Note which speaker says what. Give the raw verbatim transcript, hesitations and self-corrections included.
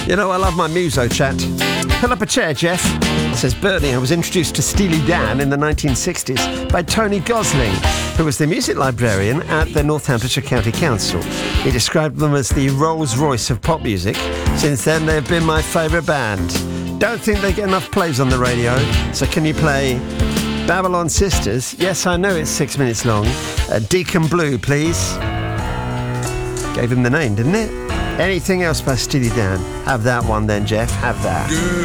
Speaker 1: You know, I love my muso chat. Pull up a chair, Jeff. Says Bernie, I was introduced to Steely Dan in the nineteen sixties by Tony Gosling, who was the music librarian at the Northamptonshire County Council. He described them as the Rolls-Royce of pop music. Since then, they've been my favourite band. Don't think they get enough plays on the radio, so can you play Babylon Sisters? Yes, I know it's six minutes long. Uh, Deacon Blue, please. Gave him the name, didn't it? Anything else by Steely Dan? Have that one then, Jeff. Have that.
Speaker 2: Girl,